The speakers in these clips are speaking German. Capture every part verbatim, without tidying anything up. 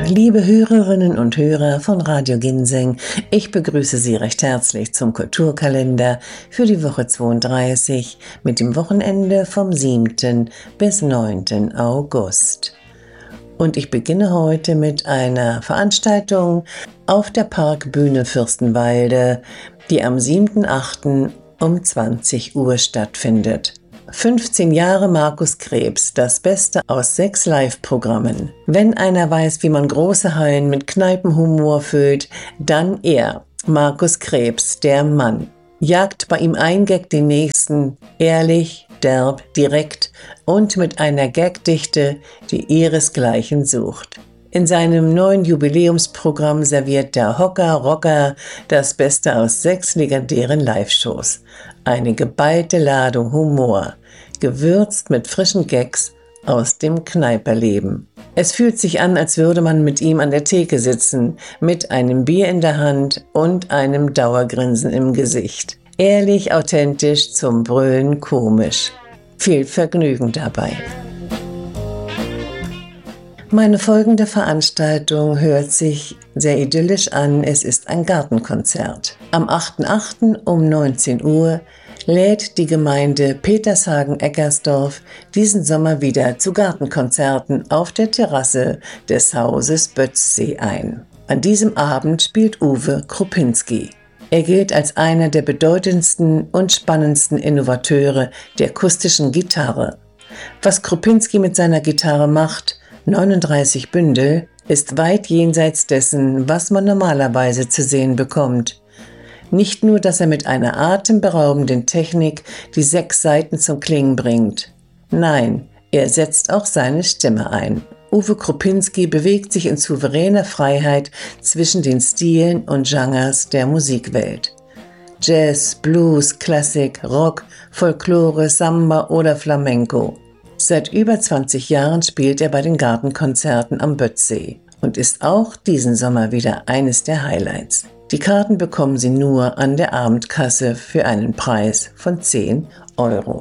Liebe Hörerinnen und Hörer von Radio Ginseng, ich begrüße Sie recht herzlich zum Kulturkalender für die Woche zweiunddreißig mit dem Wochenende vom siebten bis neunten August. Und ich beginne heute mit einer Veranstaltung auf der Parkbühne Fürstenwalde, die am siebten achten um zwanzig Uhr stattfindet. fünfzehn Jahre Markus Krebs, das Beste aus sechs Live-Programmen. Wenn einer weiß, wie man große Hallen mit Kneipenhumor füllt, dann er, Markus Krebs, der Mann. Jagt bei ihm ein Gag den nächsten, ehrlich, derb, direkt und mit einer Gagdichte, die ihresgleichen sucht. In seinem neuen Jubiläumsprogramm serviert der Hocker Rocker das Beste aus sechs legendären Live-Shows. Eine geballte Ladung Humor, gewürzt mit frischen Gags aus dem Kneiperleben. Es fühlt sich an, als würde man mit ihm an der Theke sitzen, mit einem Bier in der Hand und einem Dauergrinsen im Gesicht. Ehrlich, authentisch, zum Brüllen komisch. Viel Vergnügen dabei. Meine folgende Veranstaltung hört sich sehr idyllisch an. Es ist ein Gartenkonzert. Am achten achten um neunzehn Uhr lädt die Gemeinde Petershagen-Eckersdorf diesen Sommer wieder zu Gartenkonzerten auf der Terrasse des Hauses Bötzsee ein. An diesem Abend spielt Uwe Kropinski. Er gilt als einer der bedeutendsten und spannendsten Innovateure der akustischen Gitarre. Was Kropinski mit seiner Gitarre macht, neununddreißig Bündel, ist weit jenseits dessen, was man normalerweise zu sehen bekommt. Nicht nur, dass er mit einer atemberaubenden Technik die sechs Saiten zum Klingen bringt. Nein, er setzt auch seine Stimme ein. Uwe Kropinski bewegt sich in souveräner Freiheit zwischen den Stilen und Genres der Musikwelt. Jazz, Blues, Klassik, Rock, Folklore, Samba oder Flamenco. Seit über zwanzig Jahren spielt er bei den Gartenkonzerten am Bötzsee und ist auch diesen Sommer wieder eines der Highlights. Die Karten bekommen Sie nur an der Abendkasse für einen Preis von zehn Euro.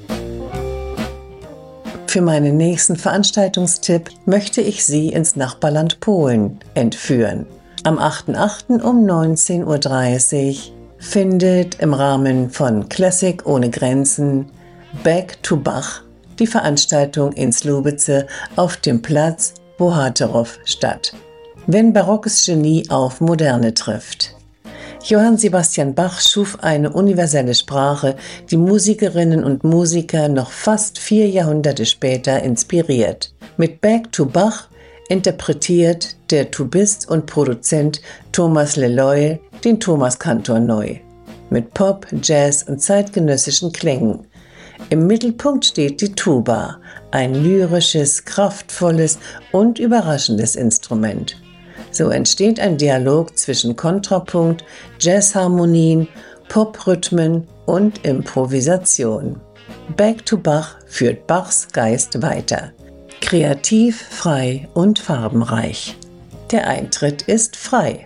Für meinen nächsten Veranstaltungstipp möchte ich Sie ins Nachbarland Polen entführen. Am achten achten um neunzehn Uhr dreißig findet im Rahmen von Klassik ohne Grenzen Back to Bach die Veranstaltung in Słubice auf dem Platz Bohaterow statt. Wenn barockes Genie auf Moderne trifft. Johann Sebastian Bach schuf eine universelle Sprache, die Musikerinnen und Musiker noch fast vier Jahrhunderte später inspiriert. Mit Back to Bach interpretiert der Tubist und Produzent Thomas Leloy den Thomaskantor neu. Mit Pop, Jazz und zeitgenössischen Klängen. Im Mittelpunkt steht die Tuba, ein lyrisches, kraftvolles und überraschendes Instrument. So entsteht ein Dialog zwischen Kontrapunkt, Jazzharmonien, Poprhythmen und Improvisation. Back to Bach führt Bachs Geist weiter. Kreativ, frei und farbenreich. Der Eintritt ist frei.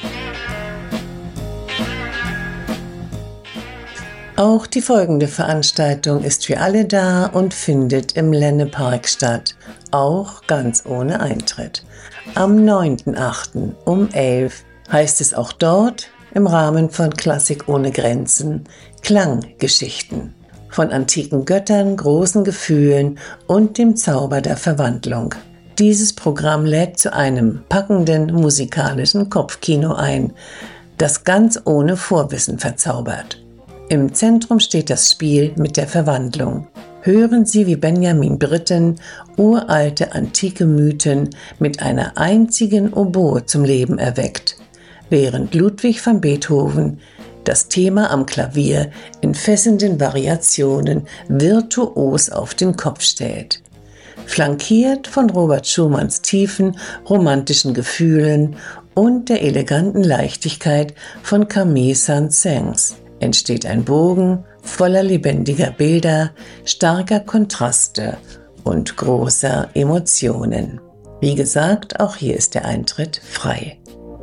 Auch die folgende Veranstaltung ist für alle da und findet im Lennepark statt, auch ganz ohne Eintritt. Am neunten achten um elf heißt es auch dort im Rahmen von Klassik ohne Grenzen Klanggeschichten. Von antiken Göttern, großen Gefühlen und dem Zauber der Verwandlung. Dieses Programm lädt zu einem packenden musikalischen Kopfkino ein, das ganz ohne Vorwissen verzaubert. Im Zentrum steht das Spiel mit der Verwandlung. Hören Sie, wie Benjamin Britten uralte antike Mythen mit einer einzigen Oboe zum Leben erweckt, während Ludwig van Beethoven das Thema am Klavier in fesselnden Variationen virtuos auf den Kopf stellt. Flankiert von Robert Schumanns tiefen romantischen Gefühlen und der eleganten Leichtigkeit von Camille Saint-Saëns entsteht ein Bogen voller lebendiger Bilder, starker Kontraste und großer Emotionen. Wie gesagt, auch hier ist der Eintritt frei.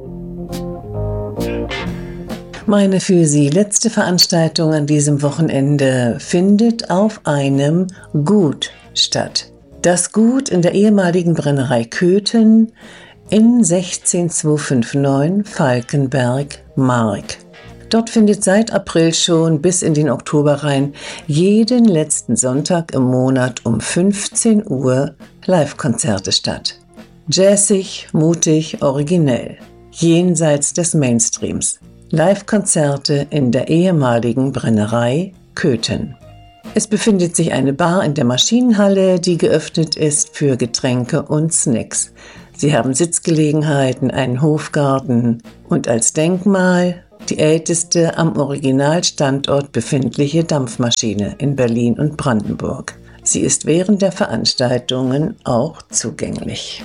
Meine für Sie letzte Veranstaltung an diesem Wochenende findet auf einem Gut statt. Das Gut in der ehemaligen Brennerei Köthen in sechzehnhundertzweihundertneunundfünfzig Falkenberg, Mark. Dort findet seit April schon bis in den Oktober rein jeden letzten Sonntag im Monat um fünfzehn Uhr Live-Konzerte statt. Jazzig, mutig, originell. Jenseits des Mainstreams. Live-Konzerte in der ehemaligen Brennerei Köthen. Es befindet sich eine Bar in der Maschinenhalle, die geöffnet ist für Getränke und Snacks. Sie haben Sitzgelegenheiten, einen Hofgarten und als Denkmal die älteste am Originalstandort befindliche Dampfmaschine in Berlin und Brandenburg. Sie ist während der Veranstaltungen auch zugänglich.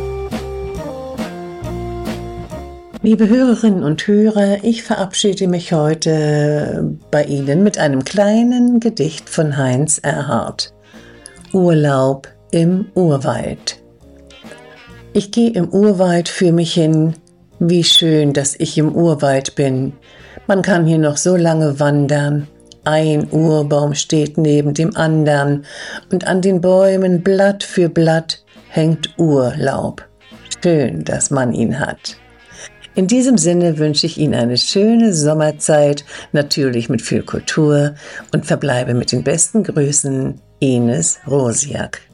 Liebe Hörerinnen und Hörer, ich verabschiede mich heute bei Ihnen mit einem kleinen Gedicht von Heinz Erhardt. Urlaub im Urwald. Ich gehe im Urwald für mich hin, wie schön, dass ich im Urwald bin. Man kann hier noch so lange wandern. Ein Urbaum steht neben dem andern und an den Bäumen Blatt für Blatt hängt Urlaub. Schön, dass man ihn hat. In diesem Sinne wünsche ich Ihnen eine schöne Sommerzeit, natürlich mit viel Kultur und verbleibe mit den besten Grüßen, Ines Rosiak.